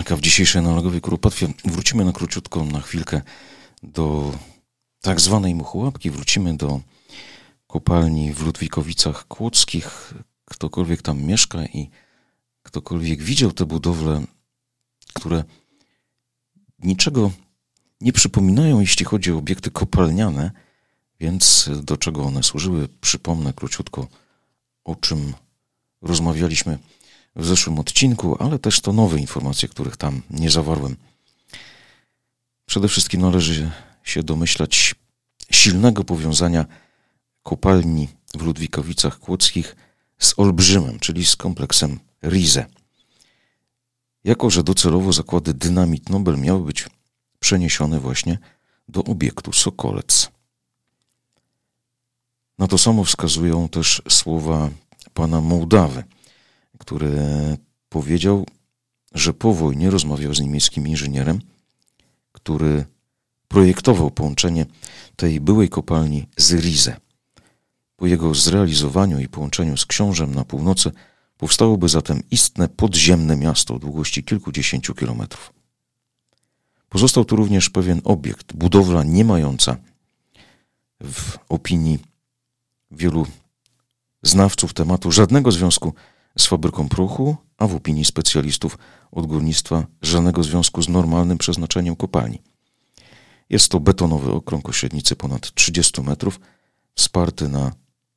Marka w dzisiejszej analogowej kuropatwie. Wrócimy na króciutko, na chwilkę do tak zwanej Muchołapki. Wrócimy do kopalni w Ludwikowicach Kłodzkich. Ktokolwiek tam mieszka i ktokolwiek widział te budowle, które niczego nie przypominają, jeśli chodzi o obiekty kopalniane, więc do czego one służyły, przypomnę króciutko, o czym rozmawialiśmy w zeszłym odcinku, ale też to nowe informacje, których tam nie zawarłem. Przede wszystkim należy się domyślać silnego powiązania kopalni w Ludwikowicach Kłodzkich z Olbrzymem, czyli z kompleksem Rize. Jako że docelowo zakłady Dynamit Nobel miały być przeniesione właśnie do obiektu Sokolec. Na to samo wskazują też słowa pana Mołdawy, który powiedział, że po wojnie rozmawiał z niemieckim inżynierem, który projektował połączenie tej byłej kopalni z Rize. Po jego zrealizowaniu i połączeniu z Książem na północy powstałoby zatem istne podziemne miasto o długości kilkudziesięciu kilometrów. Pozostał tu również pewien obiekt, budowla nie mająca w opinii wielu znawców tematu żadnego związku z fabryką prochu, a w opinii specjalistów od górnictwa żadnego związku z normalnym przeznaczeniem kopalni. Jest to betonowy okrąg o średnicy ponad 30 metrów, wsparty na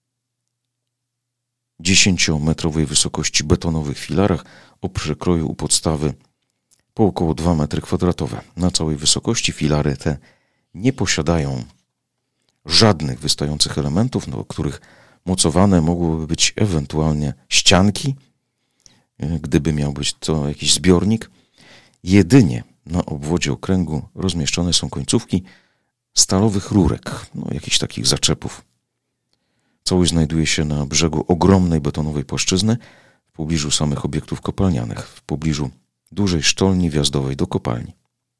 10-metrowej wysokości betonowych filarach o przekroju u podstawy po około 2 metry kwadratowe. Na całej wysokości filary te nie posiadają żadnych wystających elementów, do których mocowane mogłyby być ewentualnie ścianki, gdyby miał być to jakiś zbiornik. Jedynie na obwodzie okręgu rozmieszczone są końcówki stalowych rurek, jakichś takich zaczepów. Całość znajduje się na brzegu ogromnej betonowej płaszczyzny w pobliżu samych obiektów kopalnianych, w pobliżu dużej sztolni wjazdowej do kopalni.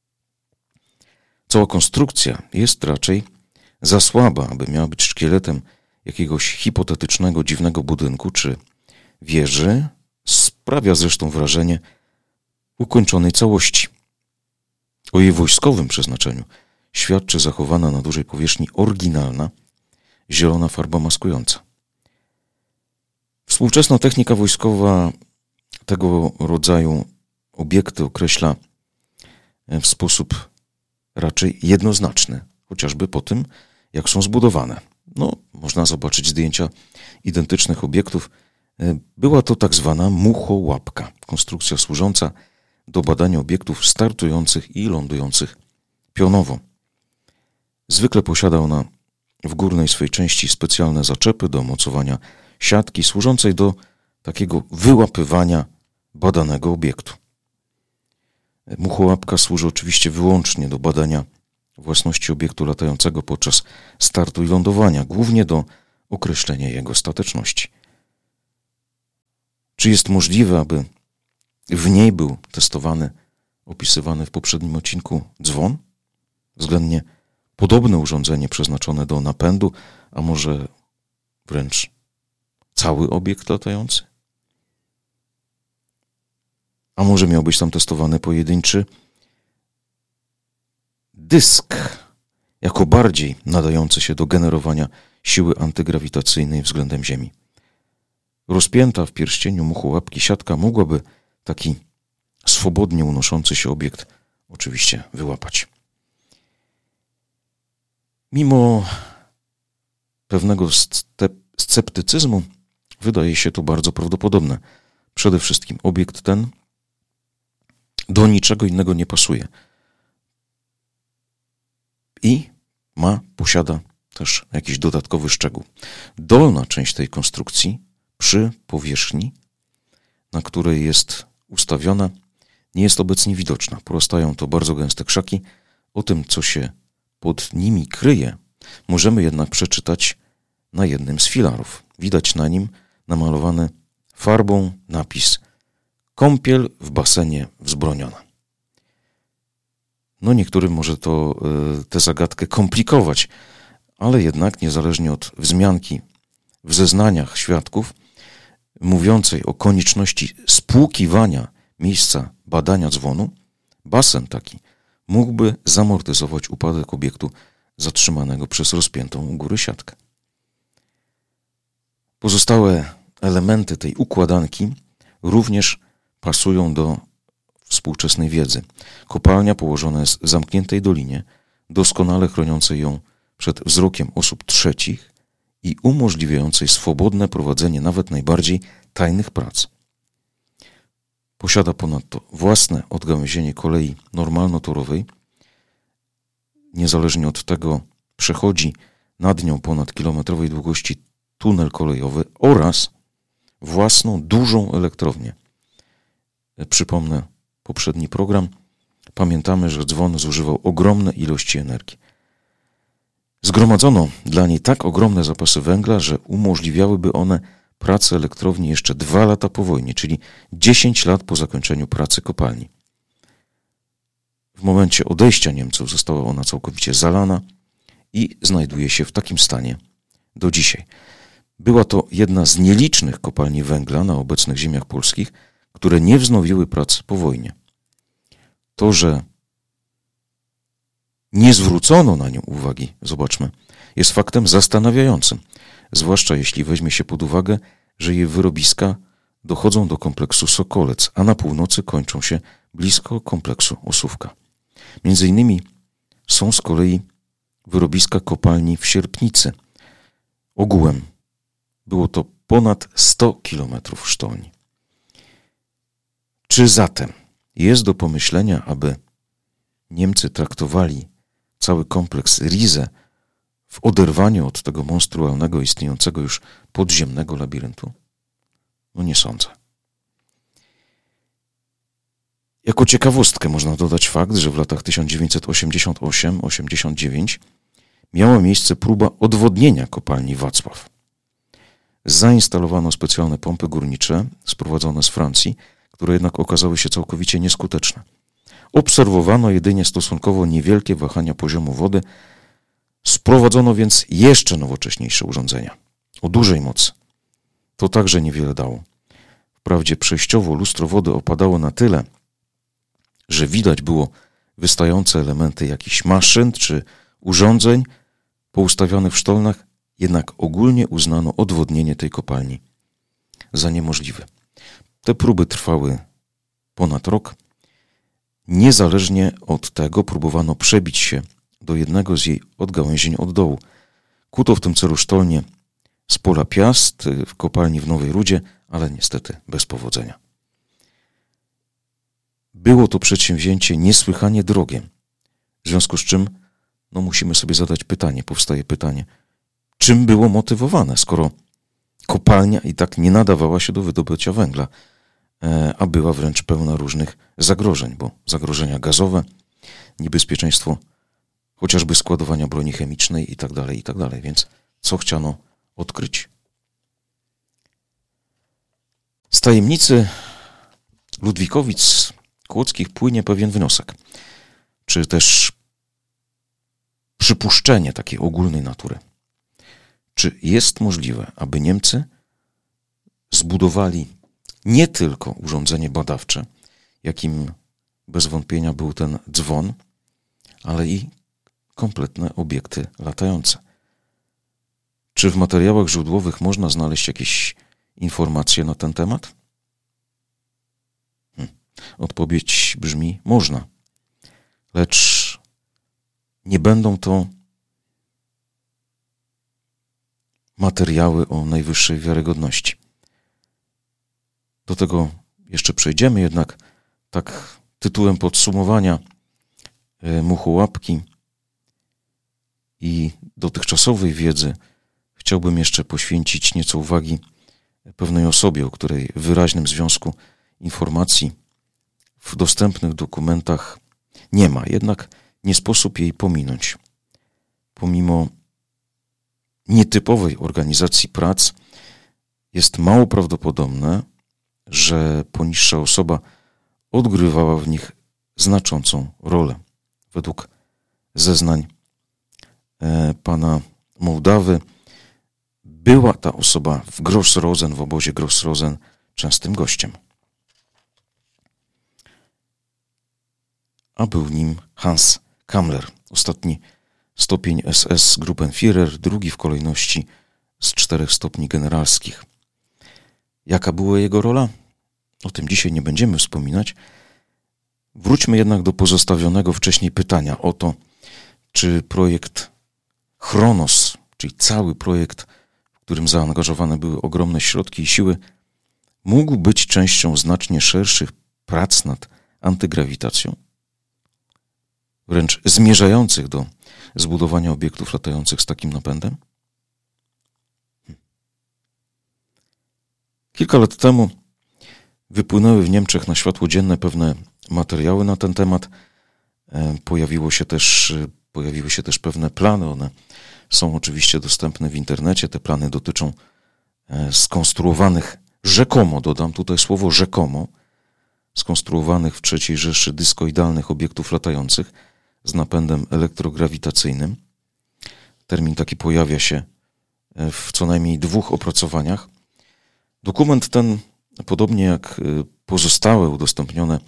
Cała konstrukcja jest raczej za słaba, aby miała być szkieletem jakiegoś hipotetycznego, dziwnego budynku czy wieży, sprawia zresztą wrażenie ukończonej całości. O jej wojskowym przeznaczeniu świadczy zachowana na dużej powierzchni oryginalna, zielona farba maskująca. Współczesna technika wojskowa tego rodzaju obiekty określa w sposób raczej jednoznaczny, chociażby po tym, jak są zbudowane. Można zobaczyć zdjęcia identycznych obiektów. Była to tak zwana Muchołapka, konstrukcja służąca do badania obiektów startujących i lądujących pionowo. Zwykle posiada ona w górnej swej części specjalne zaczepy do mocowania siatki służącej do takiego wyłapywania badanego obiektu. Muchołapka służy oczywiście wyłącznie do badania własności obiektu latającego podczas startu i lądowania, głównie do określenia jego stateczności. Czy jest możliwe, aby w niej był testowany, opisywany w poprzednim odcinku dzwon? Względnie podobne urządzenie przeznaczone do napędu, a może wręcz cały obiekt latający? A może miał być tam testowany pojedynczy dysk, jako bardziej nadający się do generowania siły antygrawitacyjnej względem Ziemi. Rozpięta w pierścieniu Muchołapki siatka mogłaby taki swobodnie unoszący się obiekt oczywiście wyłapać. Mimo pewnego sceptycyzmu wydaje się to bardzo prawdopodobne. Przede wszystkim obiekt ten do niczego innego nie pasuje. I posiada też jakiś dodatkowy szczegół. Dolna część tej konstrukcji przy powierzchni, na której jest ustawiona, nie jest obecnie widoczna. Porastają to bardzo gęste krzaki. O tym, co się pod nimi kryje, możemy jednak przeczytać na jednym z filarów. Widać na nim namalowany farbą napis „Kąpiel w basenie wzbroniona”. Niektórym może to tę zagadkę komplikować, ale jednak niezależnie od wzmianki w zeznaniach świadków mówiącej o konieczności spłukiwania miejsca badania dzwonu, basen taki mógłby zamortyzować upadek obiektu zatrzymanego przez rozpiętą u góry siatkę. Pozostałe elementy tej układanki również pasują do współczesnej wiedzy. Kopalnia położona jest w zamkniętej dolinie, doskonale chroniącej ją przed wzrokiem osób trzecich i umożliwiającej swobodne prowadzenie nawet najbardziej tajnych prac. Posiada ponadto własne odgałęzienie kolei normalnotorowej. Niezależnie od tego przechodzi nad nią ponad kilometrowej długości tunel kolejowy oraz własną dużą elektrownię. Przypomnę poprzedni program. Pamiętamy, że dzwon zużywał ogromne ilości energii. Zgromadzono dla niej tak ogromne zapasy węgla, że umożliwiałyby one pracę elektrowni jeszcze 2 lata po wojnie, czyli 10 lat po zakończeniu pracy kopalni. W momencie odejścia Niemców została ona całkowicie zalana i znajduje się w takim stanie do dzisiaj. Była to jedna z nielicznych kopalni węgla na obecnych ziemiach polskich, które nie wznowiły prac po wojnie. To, że nie zwrócono na nią uwagi, zobaczmy, jest faktem zastanawiającym, zwłaszcza jeśli weźmie się pod uwagę, że jej wyrobiska dochodzą do kompleksu Sokolec, a na północy kończą się blisko kompleksu Osówka. Między innymi są z kolei wyrobiska kopalni w Sierpnicy. Ogółem było to ponad 100 kilometrów sztolni. Czy zatem jest do pomyślenia, aby Niemcy traktowali cały kompleks Riese w oderwaniu od tego monstrualnego, istniejącego już podziemnego labiryntu? No nie sądzę. Jako ciekawostkę można dodać fakt, że w latach 1988-89 miała miejsce próba odwodnienia kopalni Wacław. Zainstalowano specjalne pompy górnicze sprowadzone z Francji, które jednak okazały się całkowicie nieskuteczne. Obserwowano jedynie stosunkowo niewielkie wahania poziomu wody. Sprowadzono więc jeszcze nowocześniejsze urządzenia o dużej mocy. To także niewiele dało. Wprawdzie przejściowo lustro wody opadało na tyle, że widać było wystające elementy jakichś maszyn czy urządzeń poustawionych w sztolnach, jednak ogólnie uznano odwodnienie tej kopalni za niemożliwe. Te próby trwały ponad rok. Niezależnie od tego próbowano przebić się do jednego z jej odgałęzień od dołu. Kuto w tym celu sztolnię z pola Piast w kopalni w Nowej Rudzie, ale niestety bez powodzenia. Było to przedsięwzięcie niesłychanie drogie, w związku z czym musimy sobie zadać pytanie, powstaje pytanie, czym było motywowane, skoro kopalnia i tak nie nadawała się do wydobycia węgla, a była wręcz pełna różnych zagrożeń, bo zagrożenia gazowe, niebezpieczeństwo chociażby składowania broni chemicznej itd., więc co chciano odkryć? Z tajemnicy Ludwikowic Kłodzkich płynie pewien wniosek, czy też przypuszczenie takiej ogólnej natury. Czy jest możliwe, aby Niemcy zbudowali nie tylko urządzenie badawcze, jakim bez wątpienia był ten dzwon, ale i kompletne obiekty latające? Czy w materiałach źródłowych można znaleźć jakieś informacje na ten temat? Odpowiedź brzmi: można. Lecz nie będą to materiały o najwyższej wiarygodności. Do tego jeszcze przejdziemy, jednak tak tytułem podsumowania Muchołapki i dotychczasowej wiedzy chciałbym jeszcze poświęcić nieco uwagi pewnej osobie, o której wyraźnym związku informacji w dostępnych dokumentach nie ma. Jednak nie sposób jej pominąć. Pomimo nietypowej organizacji prac jest mało prawdopodobne, że poniższa osoba odgrywała w nich znaczącą rolę. Według zeznań pana Mołdawy była ta osoba w Grossrosen, w obozie Grossrosen, częstym gościem. a był nim Hans Kammler, ostatni stopień SS Gruppenführer, drugi w kolejności z 4 stopni generalskich. Jaka była jego rola? O tym dzisiaj nie będziemy wspominać. Wróćmy jednak do pozostawionego wcześniej pytania o to, czy projekt Chronos, czyli cały projekt, w którym zaangażowane były ogromne środki i siły, mógł być częścią znacznie szerszych prac nad antygrawitacją, wręcz zmierzających do zbudowania obiektów latających z takim napędem? Kilka lat temu wypłynęły w Niemczech na światło dzienne pewne materiały na ten temat. Pojawiły się też pewne plany. One są oczywiście dostępne w internecie. Te plany dotyczą skonstruowanych rzekomo, dodam tutaj słowo rzekomo, skonstruowanych w III Rzeszy dyskoidalnych obiektów latających z napędem elektrograwitacyjnym. Termin taki pojawia się w co najmniej 2 opracowaniach. Dokument ten, podobnie jak pozostałe udostępnione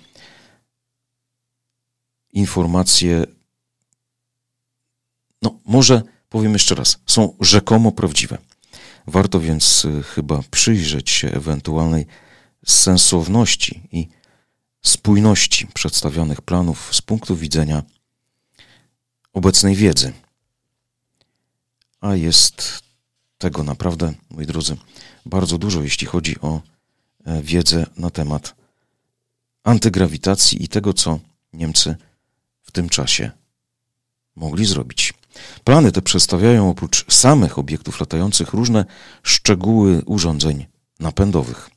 informacje, może powiem jeszcze raz, są rzekomo prawdziwe. Warto więc chyba przyjrzeć się ewentualnej sensowności i spójności przedstawionych planów z punktu widzenia obecnej wiedzy. A jest tego naprawdę, moi drodzy, bardzo dużo, jeśli chodzi o wiedzę na temat antygrawitacji i tego, co Niemcy w tym czasie mogli zrobić. Plany te przedstawiają oprócz samych obiektów latających różne szczegóły urządzeń napędowych.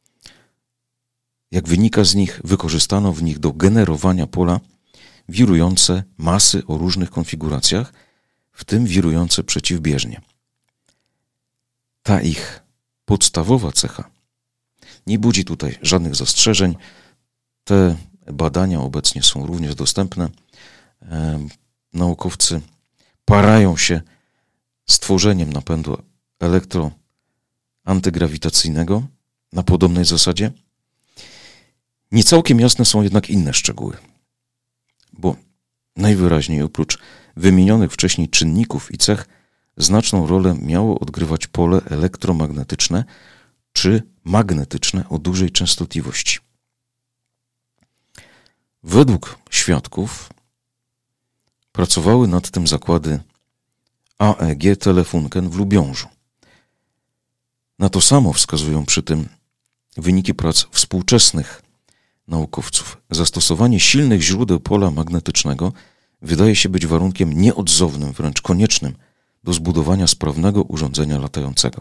Jak wynika z nich, wykorzystano w nich do generowania pola wirujące masy o różnych konfiguracjach, w tym wirujące przeciwbieżnie. Ta ich podstawowa cecha nie budzi tutaj żadnych zastrzeżeń. Te badania obecnie są również dostępne. Naukowcy parają się z tworzeniem napędu elektroantygrawitacyjnego na podobnej zasadzie. Niecałkiem jasne są jednak inne szczegóły, bo najwyraźniej oprócz wymienionych wcześniej czynników i cech znaczną rolę miało odgrywać pole elektromagnetyczne czy magnetyczne o dużej częstotliwości. Według świadków pracowały nad tym zakłady AEG Telefunken w Lubiążu. Na to samo wskazują przy tym wyniki prac współczesnych naukowców. Zastosowanie silnych źródeł pola magnetycznego wydaje się być warunkiem nieodzownym, wręcz koniecznym do zbudowania sprawnego urządzenia latającego.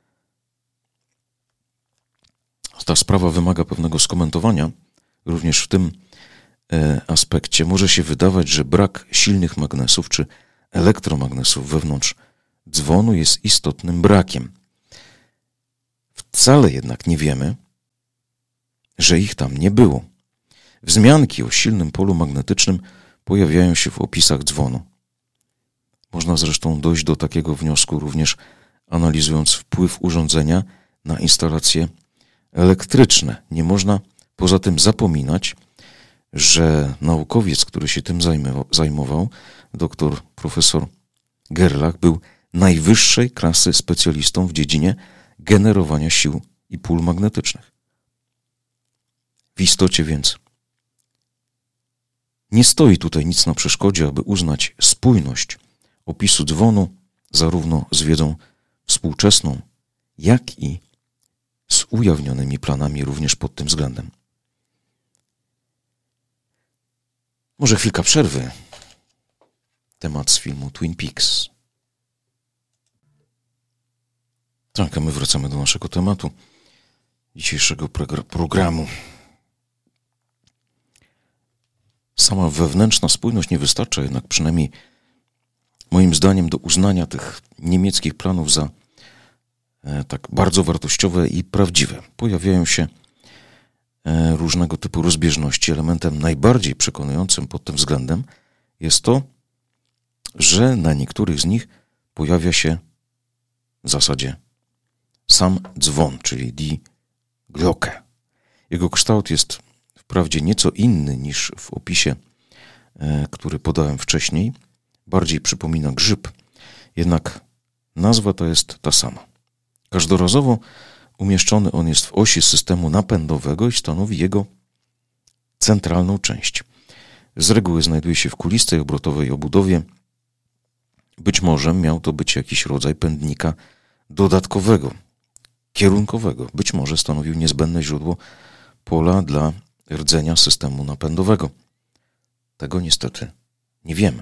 Ta sprawa wymaga pewnego skomentowania. Również w tym aspekcie może się wydawać, że brak silnych magnesów czy elektromagnesów wewnątrz dzwonu jest istotnym brakiem. Wcale jednak nie wiemy, że ich tam nie było. Wzmianki o silnym polu magnetycznym pojawiają się w opisach dzwonu. Można zresztą dojść do takiego wniosku również analizując wpływ urządzenia na instalacje elektryczne. Nie można poza tym zapominać, że naukowiec, który się tym zajmował, profesor Gerlach, był najwyższej klasy specjalistą w dziedzinie generowania sił i pól magnetycznych. W istocie więc nie stoi tutaj nic na przeszkodzie, aby uznać spójność opisu dzwonu zarówno z wiedzą współczesną, jak i z ujawnionymi planami również pod tym względem. Może chwilka przerwy. Temat z filmu Twin Peaks. Tak, a my wracamy do naszego tematu dzisiejszego programu. Sama wewnętrzna spójność nie wystarcza jednak, przynajmniej moim zdaniem, do uznania tych niemieckich planów za tak bardzo wartościowe i prawdziwe. Pojawiają się różnego typu rozbieżności. Elementem najbardziej przekonującym pod tym względem jest to, że na niektórych z nich pojawia się w zasadzie sam dzwon, czyli die Glocke. Jego kształt jest wprawdzie nieco inny niż w opisie który podałem wcześniej. Bardziej przypomina grzyb, jednak nazwa to jest ta sama. Każdorazowo umieszczony on jest w osi systemu napędowego i stanowi jego centralną część. Z reguły znajduje się w kulistej, obrotowej obudowie. Być może miał to być jakiś rodzaj pędnika dodatkowego, kierunkowego. Być może stanowił niezbędne źródło pola dla rdzenia systemu napędowego. Tego niestety nie wiemy.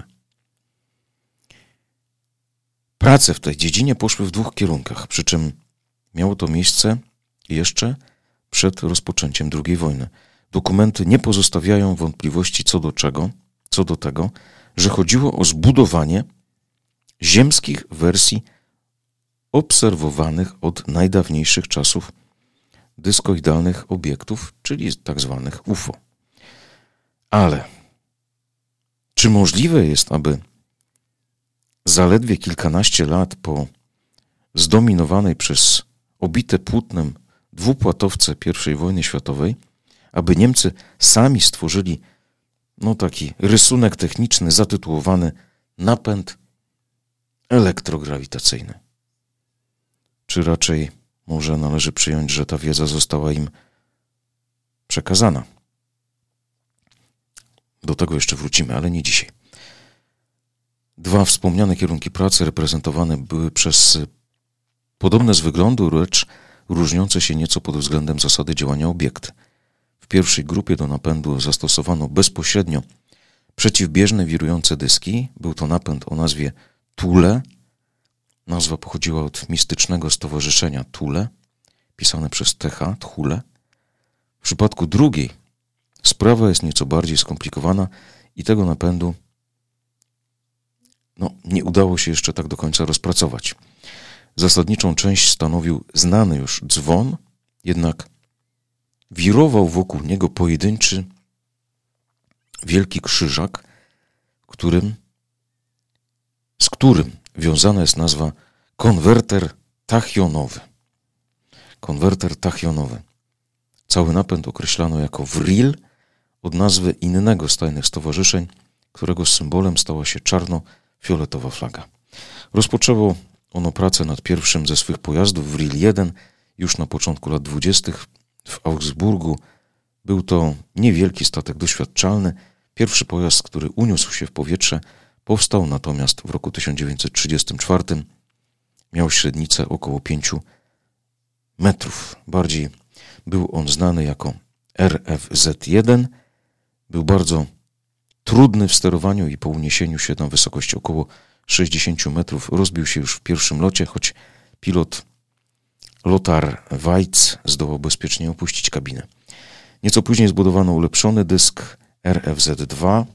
Prace w tej dziedzinie poszły w dwóch kierunkach, przy czym miało to miejsce jeszcze przed rozpoczęciem II wojny. Dokumenty nie pozostawiają wątpliwości co do tego, że chodziło o zbudowanie ziemskich wersji obserwowanych od najdawniejszych czasów dyskoidalnych obiektów, czyli tak zwanych UFO. Ale czy możliwe jest, aby zaledwie kilkanaście lat po zdominowanej przez obite płótnem dwupłatowce I wojny światowej, aby Niemcy sami stworzyli taki rysunek techniczny zatytułowany napęd elektrograwitacyjny? Czy raczej może należy przyjąć, że ta wiedza została im przekazana? Do tego jeszcze wrócimy, ale nie dzisiaj. Dwa wspomniane kierunki pracy reprezentowane były przez podobne z wyglądu, lecz różniące się nieco pod względem zasady działania obiekty. W pierwszej grupie do napędu zastosowano bezpośrednio przeciwbieżne wirujące dyski. Był to napęd o nazwie Thule. Nazwa pochodziła od mistycznego stowarzyszenia Thule, pisane przez TH, Thule. W przypadku drugiej sprawa jest nieco bardziej skomplikowana i tego napędu nie udało się jeszcze tak do końca rozpracować. Zasadniczą część stanowił znany już dzwon, jednak wirował wokół niego pojedynczy wielki krzyżak, z którym wiązana jest nazwa konwerter tachionowy. Konwerter tachionowy. Cały napęd określano jako WRIL od nazwy innego z tajnych stowarzyszeń, którego symbolem stała się czarno-fioletowa flaga. Rozpoczęło ono pracę nad pierwszym ze swych pojazdów WRIL-1 już na początku lat 20. w Augsburgu. Był to niewielki statek doświadczalny. Pierwszy pojazd, który uniósł się w powietrze, powstał natomiast w roku 1934. Miał średnicę około 5 metrów. Bardziej był on znany jako RFZ-1. Był bardzo trudny w sterowaniu i po uniesieniu się na wysokość około 60 metrów rozbił się już w pierwszym locie, choć pilot Lothar Weitz zdołał bezpiecznie opuścić kabinę. Nieco później zbudowano ulepszony dysk RFZ-2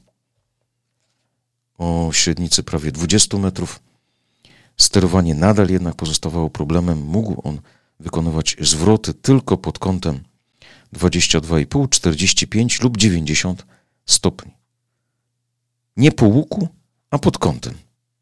o średnicy prawie 20 metrów. Sterowanie nadal jednak pozostawało problemem. Mógł on wykonywać zwroty tylko pod kątem 22,5, 45 lub 90 stopni. Nie po łuku, a pod kątem.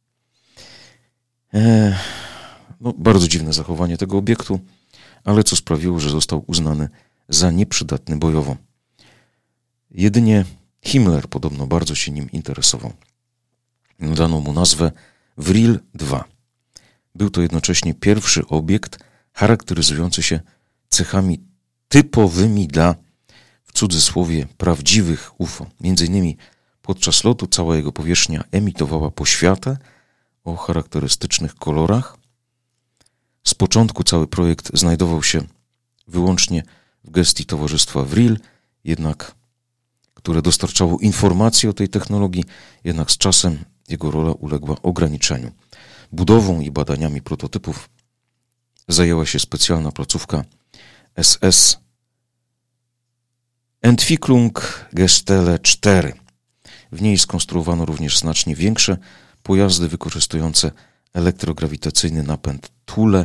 Bardzo dziwne zachowanie tego obiektu, ale co sprawiło, że został uznany za nieprzydatny bojowo. Jedynie Himmler podobno bardzo się nim interesował. Dano mu nazwę WRIL-2. Był to jednocześnie pierwszy obiekt charakteryzujący się cechami typowymi dla, w cudzysłowie, prawdziwych UFO. Między innymi podczas lotu cała jego powierzchnia emitowała poświatę o charakterystycznych kolorach. Z początku cały projekt znajdował się wyłącznie w gestii Towarzystwa WRIL, które dostarczało informacji o tej technologii, jednak z czasem jego rola uległa ograniczeniu. Budową i badaniami prototypów zajęła się specjalna placówka SS Entwicklungsgestelle 4. W niej skonstruowano również znacznie większe pojazdy wykorzystujące elektrograwitacyjny napęd Thule.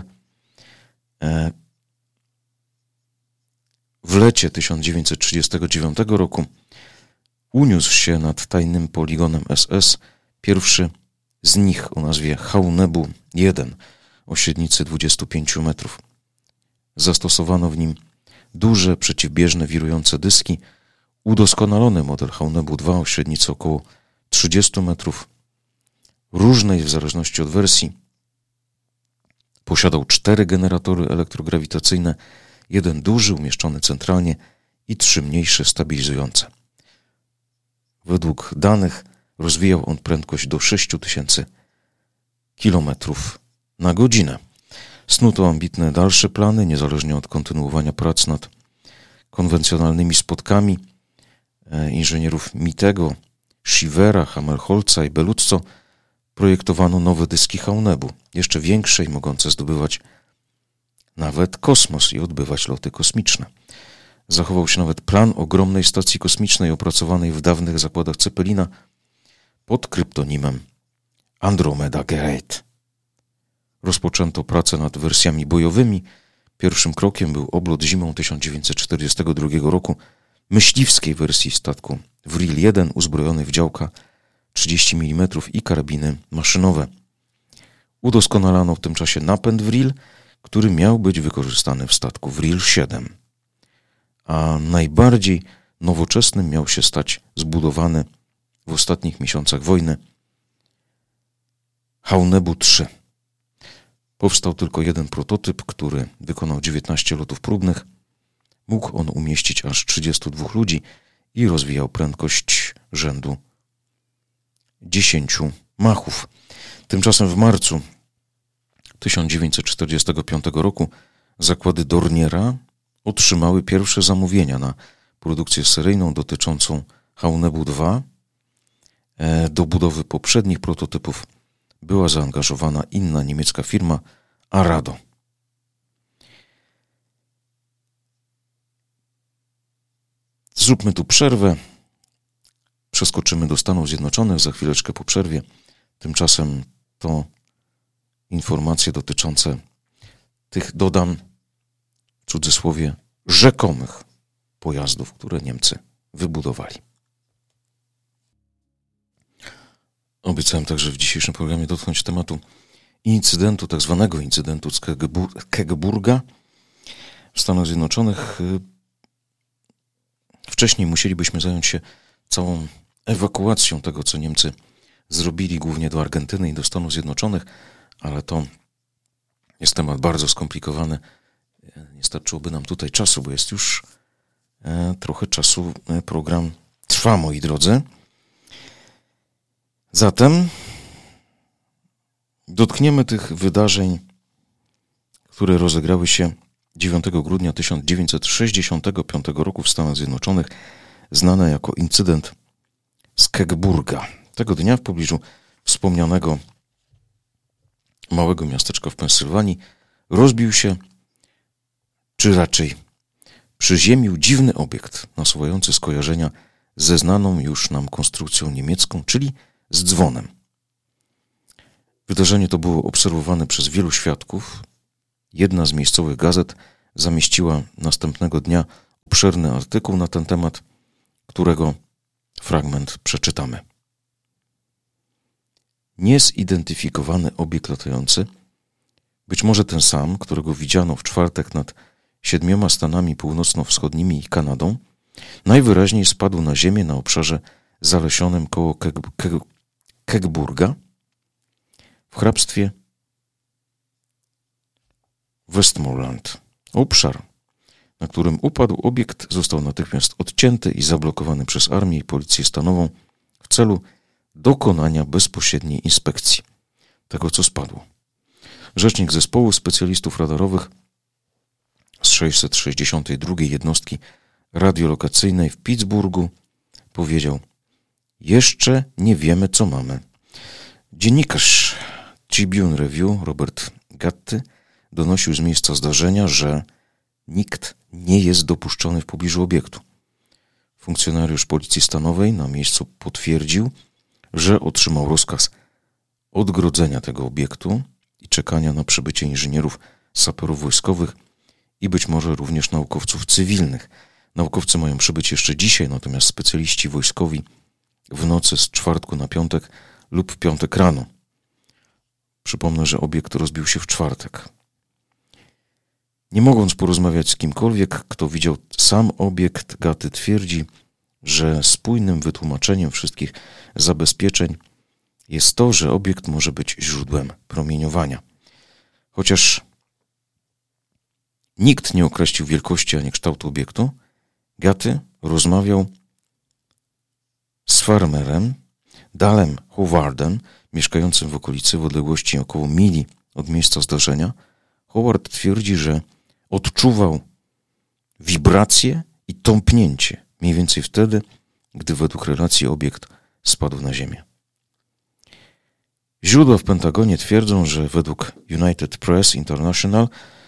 W lecie 1939 roku uniósł się nad tajnym poligonem SS pierwszy z nich o nazwie Haunebu 1 o średnicy 25 metrów. Zastosowano w nim duże, przeciwbieżne, wirujące dyski. Udoskonalony model Haunebu 2 o średnicy około 30 metrów, różnej w zależności od wersji. Posiadał 4 generatory elektrograwitacyjne, 1 duży umieszczony centralnie i 3 mniejsze stabilizujące. Według danych rozwijał on prędkość do 6000 km na godzinę. Snuto ambitne dalsze plany, niezależnie od kontynuowania prac nad konwencjonalnymi spotkami inżynierów Mittego, Shivera, Hammerholza i Beluzzo. Projektowano nowe dyski Haunebu, jeszcze większe i mogące zdobywać nawet kosmos i odbywać loty kosmiczne. Zachował się nawet plan ogromnej stacji kosmicznej opracowanej w dawnych zakładach Zeppelina pod kryptonimem Andromeda Gerät. Rozpoczęto pracę nad wersjami bojowymi. Pierwszym krokiem był oblot zimą 1942 roku myśliwskiej wersji statku Vril 1 uzbrojony w działka 30 mm i karabiny maszynowe. Udoskonalano w tym czasie napęd Vril, który miał być wykorzystany w statku Vril 7. A najbardziej nowoczesnym miał się stać zbudowany w ostatnich miesiącach wojny Haunebu 3. Powstał tylko jeden prototyp, który wykonał 19 lotów próbnych. Mógł on umieścić aż 32 ludzi i rozwijał prędkość rzędu 10 machów. Tymczasem w marcu 1945 roku zakłady Dorniera otrzymały pierwsze zamówienia na produkcję seryjną dotyczącą Haunebu 2. Do budowy poprzednich prototypów była zaangażowana inna niemiecka firma Arado. Zróbmy tu przerwę. Przeskoczymy do Stanów Zjednoczonych za chwileczkę po przerwie. Tymczasem to informacje dotyczące tych, dodam w cudzysłowie, rzekomych pojazdów, które Niemcy wybudowali. Obiecałem także w dzisiejszym programie dotknąć tematu incydentu, tak zwanego incydentu z Kegeburga w Stanach Zjednoczonych. Wcześniej musielibyśmy zająć się całą ewakuacją tego, co Niemcy zrobili głównie do Argentyny i do Stanów Zjednoczonych, ale to jest temat bardzo skomplikowany. Nie starczyłoby nam tutaj czasu, bo jest już trochę czasu. Program trwa, moi drodzy. Zatem dotkniemy tych wydarzeń, które rozegrały się 9 grudnia 1965 roku w Stanach Zjednoczonych, znane jako incydent z Kegeburga. Tego dnia w pobliżu wspomnianego małego miasteczka w Pensylwanii rozbił się, czy raczej przyziemił dziwny obiekt nasuwający skojarzenia ze znaną już nam konstrukcją niemiecką, czyli z dzwonem. Wydarzenie to było obserwowane przez wielu świadków. Jedna z miejscowych gazet zamieściła następnego dnia obszerny artykuł na ten temat, którego fragment przeczytamy. Niezidentyfikowany obiekt latający, być może ten sam, którego widziano w czwartek nad 7 stanami północno-wschodnimi i Kanadą, najwyraźniej spadł na ziemię na obszarze zalesionym koło Kegeburga w hrabstwie Westmoreland. Obszar, na którym upadł obiekt, został natychmiast odcięty i zablokowany przez armię i policję stanową w celu dokonania bezpośredniej inspekcji tego, co spadło. Rzecznik zespołu specjalistów radarowych z 662 jednostki radiolokacyjnej w Pittsburghu powiedział: jeszcze nie wiemy, co mamy. Dziennikarz Tribune Review Robert Gatty donosił z miejsca zdarzenia, że nikt nie jest dopuszczony w pobliżu obiektu. Funkcjonariusz policji stanowej na miejscu potwierdził, że otrzymał rozkaz odgrodzenia tego obiektu i czekania na przybycie inżynierów, saperów wojskowych i być może również naukowców cywilnych. Naukowcy mają przybyć jeszcze dzisiaj, natomiast specjaliści wojskowi w nocy z czwartku na piątek lub w piątek rano. Przypomnę, że obiekt rozbił się w czwartek. Nie mogąc porozmawiać z kimkolwiek, kto widział sam obiekt, Gatty twierdzi, że spójnym wytłumaczeniem wszystkich zabezpieczeń jest to, że obiekt może być źródłem promieniowania. Chociaż nikt nie określił wielkości ani kształtu obiektu, Gatty rozmawiał z farmerem Dalem Howardem, mieszkającym w okolicy w odległości około mili od miejsca zdarzenia. Howard twierdzi, że odczuwał wibrację i tąpnięcie mniej więcej wtedy, gdy według relacji obiekt spadł na ziemię. Źródła w Pentagonie twierdzą, że według United Press International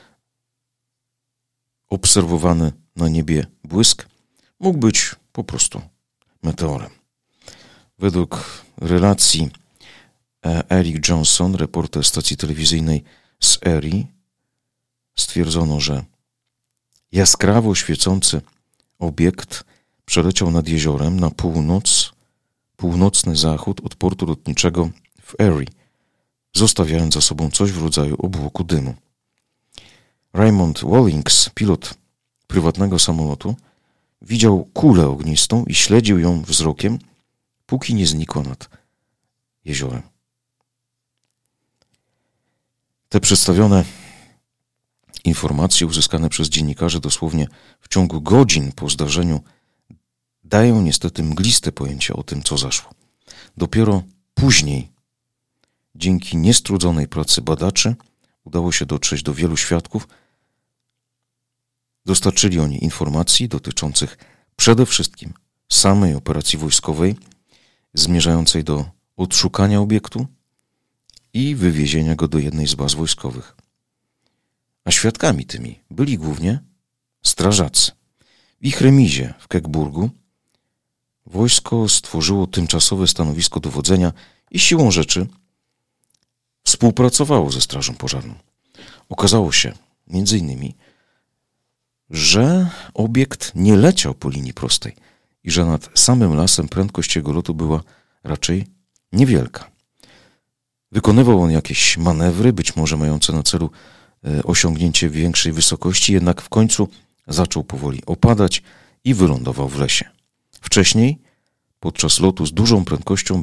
obserwowany na niebie błysk mógł być po prostu meteorem. Według relacji Eric Johnson, reporter stacji telewizyjnej z Erie, stwierdzono, że jaskrawo świecący obiekt przeleciał nad jeziorem na północny zachód od portu lotniczego w Erie, zostawiając za sobą coś w rodzaju obłoku dymu. Raymond Wallings, pilot prywatnego samolotu, widział kulę ognistą i śledził ją wzrokiem, póki nie znikła nad jeziorem. Te przedstawione informacje uzyskane przez dziennikarzy dosłownie w ciągu godzin po zdarzeniu dają niestety mgliste pojęcie o tym, co zaszło. Dopiero później, dzięki niestrudzonej pracy badaczy, udało się dotrzeć do wielu świadków. Dostarczyli oni informacji dotyczących przede wszystkim samej operacji wojskowej, zmierzającej do odszukania obiektu i wywiezienia go do jednej z baz wojskowych. A świadkami tymi byli głównie strażacy. W ich remizie w Keckburgu wojsko stworzyło tymczasowe stanowisko dowodzenia i siłą rzeczy współpracowało ze strażą pożarną. Okazało się między innymi, że obiekt nie leciał po linii prostej i że nad samym lasem prędkość jego lotu była raczej niewielka. Wykonywał on jakieś manewry, być może mające na celu osiągnięcie większej wysokości, jednak w końcu zaczął powoli opadać i wylądował w lesie. Wcześniej, podczas lotu z dużą prędkością,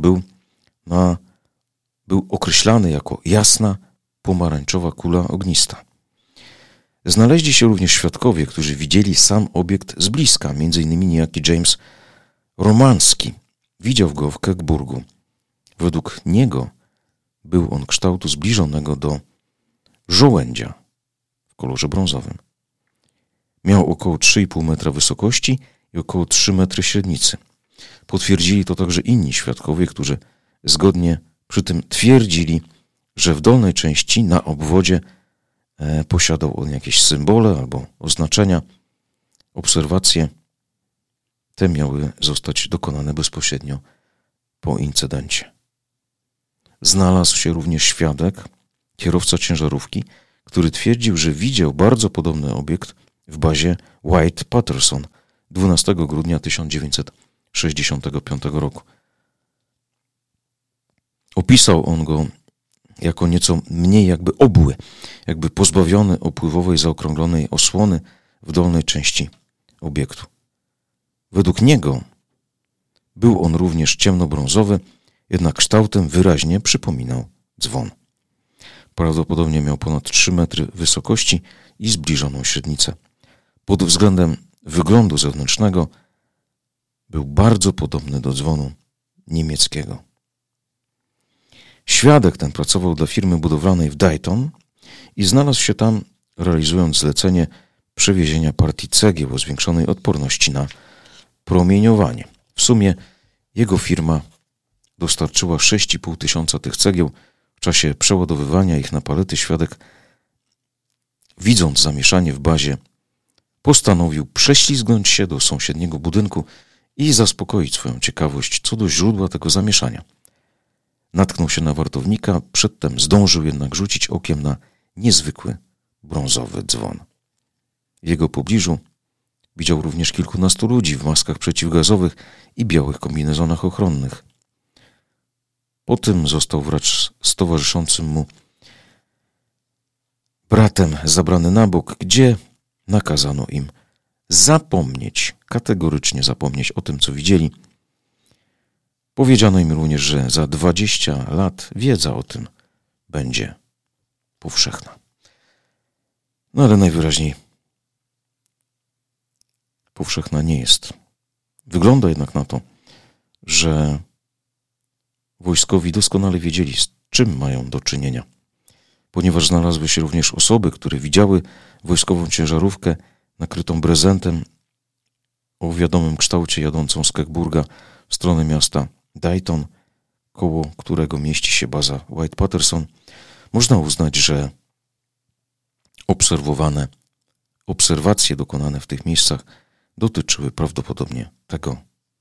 był określany jako jasna, pomarańczowa kula ognista. Znaleźli się również świadkowie, którzy widzieli sam obiekt z bliska, m.in. niejaki James Romanski. Widział go w Keckburgu. Według niego był on kształtu zbliżonego do żołędzia w kolorze brązowym. Miał około 3,5 metra wysokości i około 3 metry średnicy. Potwierdzili to także inni świadkowie, którzy zgodnie przy tym twierdzili, że w dolnej części na obwodzie posiadał on jakieś symbole albo oznaczenia. Obserwacje te miały zostać dokonane bezpośrednio po incydencie. Znalazł się również świadek, kierowca ciężarówki, który twierdził, że widział bardzo podobny obiekt w bazie White-Patterson 12 grudnia 1965 roku. Opisał on go jako nieco mniej jakby obły, jakby pozbawiony opływowej zaokrąglonej osłony w dolnej części obiektu. Według niego był on również ciemnobrązowy, jednak kształtem wyraźnie przypominał dzwon. Prawdopodobnie miał ponad 3 metry wysokości i zbliżoną średnicę. Pod względem wyglądu zewnętrznego był bardzo podobny do dzwonu niemieckiego. Świadek ten pracował dla firmy budowlanej w Dayton i znalazł się tam, realizując zlecenie przewiezienia partii cegieł o zwiększonej odporności na promieniowanie. W sumie jego firma dostarczyła 6,5 tysiąca tych cegieł. W czasie przeładowywania ich na palety świadek, widząc zamieszanie w bazie, postanowił prześlizgnąć się do sąsiedniego budynku i zaspokoić swoją ciekawość co do źródła tego zamieszania. Natknął się na wartownika, przedtem zdążył jednak rzucić okiem na niezwykły brązowy dzwon. W jego pobliżu widział również kilkunastu ludzi w maskach przeciwgazowych i białych kombinezonach ochronnych. Potem został wraz z towarzyszącym mu bratem zabrany na bok, gdzie nakazano im zapomnieć kategorycznie zapomnieć o tym, co widzieli. Powiedziano im również, że za 20 lat wiedza o tym będzie powszechna. No ale najwyraźniej powszechna nie jest. Wygląda jednak na to, że wojskowi doskonale wiedzieli, z czym mają do czynienia, ponieważ znalazły się również osoby, które widziały wojskową ciężarówkę nakrytą brezentem o wiadomym kształcie jadącą z Keckburga w stronę miasta Dayton, koło którego mieści się baza Wright-Patterson. Można uznać, że obserwacje dokonane w tych miejscach dotyczyły prawdopodobnie tego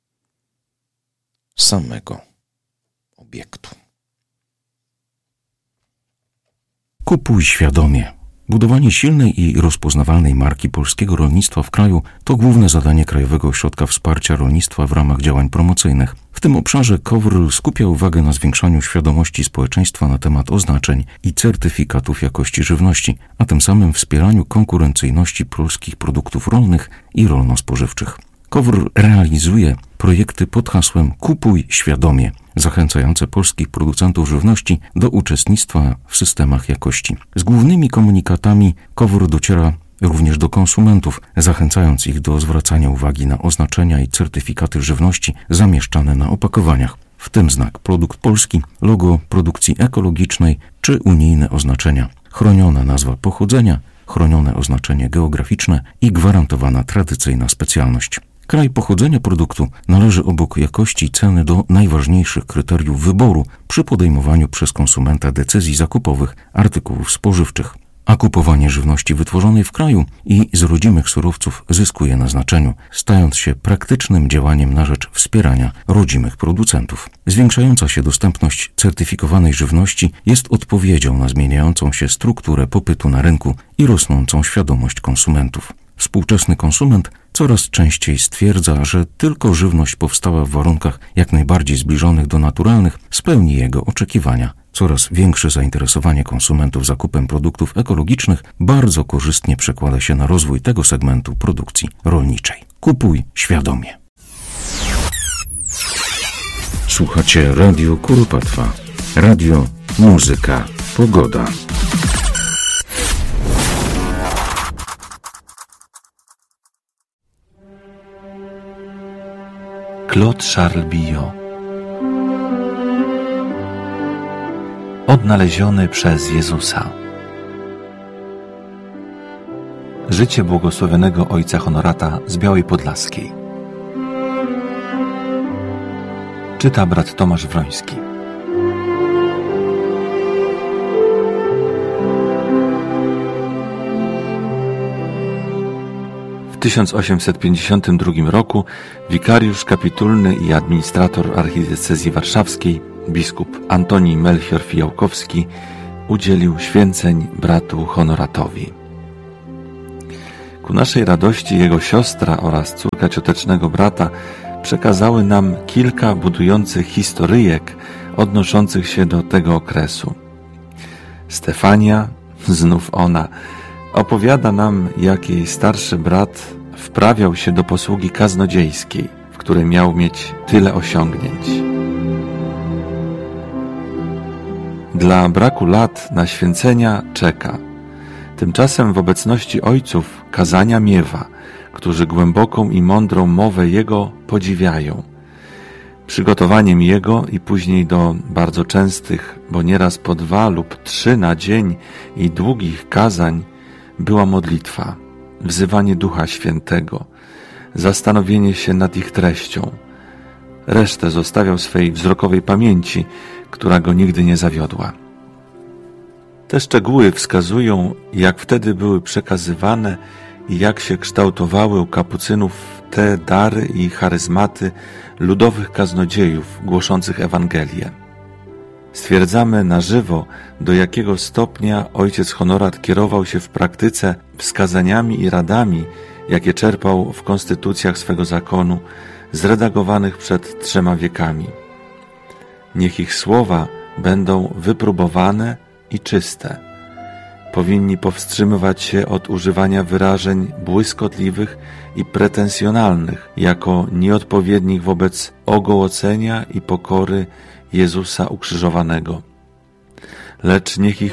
samego obiektu. Kupuj świadomie. Budowanie silnej i rozpoznawalnej marki polskiego rolnictwa w kraju to główne zadanie Krajowego Ośrodka Wsparcia Rolnictwa w ramach działań promocyjnych. W tym obszarze KOWR skupia uwagę na zwiększaniu świadomości społeczeństwa na temat oznaczeń i certyfikatów jakości żywności, a tym samym wspieraniu konkurencyjności polskich produktów rolnych i rolno-spożywczych. KOWR realizuje projekty pod hasłem Kupuj świadomie, zachęcające polskich producentów żywności do uczestnictwa w systemach jakości. Z głównymi komunikatami KOWR dociera również do konsumentów, zachęcając ich do zwracania uwagi na oznaczenia i certyfikaty żywności zamieszczane na opakowaniach, w tym znak produkt polski, logo produkcji ekologicznej czy unijne oznaczenia, chroniona nazwa pochodzenia, chronione oznaczenie geograficzne i gwarantowana tradycyjna specjalność. Kraj pochodzenia produktu należy obok jakości i ceny do najważniejszych kryteriów wyboru przy podejmowaniu przez konsumenta decyzji zakupowych artykułów spożywczych. A kupowanie żywności wytworzonej w kraju i z rodzimych surowców zyskuje na znaczeniu, stając się praktycznym działaniem na rzecz wspierania rodzimych producentów. Zwiększająca się dostępność certyfikowanej żywności jest odpowiedzią na zmieniającą się strukturę popytu na rynku i rosnącą świadomość konsumentów. Współczesny konsument coraz częściej stwierdza, że tylko żywność powstała w warunkach jak najbardziej zbliżonych do naturalnych spełni jego oczekiwania. Coraz większe zainteresowanie konsumentów zakupem produktów ekologicznych bardzo korzystnie przekłada się na rozwój tego segmentu produkcji rolniczej. Kupuj świadomie. Słuchacie Radio Kuropatwa. Radio, muzyka, pogoda. Claude Charles Billot. Odnaleziony przez Jezusa. Życie błogosławionego ojca Honorata z Białej Podlaskiej. Czyta brat Tomasz Wroński. W 1852 roku wikariusz kapitulny i administrator archidiecezji warszawskiej, biskup Antoni Melchior Fijałkowski, udzielił święceń bratu Honoratowi. Ku naszej radości jego siostra oraz córka ciotecznego brata przekazały nam kilka budujących historyjek odnoszących się do tego okresu. Stefania, znów ona, opowiada nam, jak jej starszy brat wprawiał się do posługi kaznodziejskiej, w której miał mieć tyle osiągnięć. Dla braku lat na święcenia czeka. Tymczasem w obecności ojców kazania miewa, którzy głęboką i mądrą mowę jego podziwiają. Przygotowaniem jego i później do bardzo częstych, bo nieraz po 2 lub 3 na dzień i długich kazań była modlitwa, wzywanie Ducha Świętego, zastanowienie się nad ich treścią. Resztę zostawiał swej wzrokowej pamięci, która go nigdy nie zawiodła. Te szczegóły wskazują, jak wtedy były przekazywane i jak się kształtowały u kapucynów te dary i charyzmaty ludowych kaznodziejów głoszących Ewangelię. Stwierdzamy na żywo, do jakiego stopnia ojciec Honorat kierował się w praktyce wskazaniami i radami, jakie czerpał w konstytucjach swego zakonu, zredagowanych przed 3 wiekami. Niech ich słowa będą wypróbowane i czyste. powinni powstrzymywać się od używania wyrażeń błyskotliwych i pretensjonalnych, jako nieodpowiednich wobec ogołocenia i pokory Jezusa ukrzyżowanego. Lecz niech ich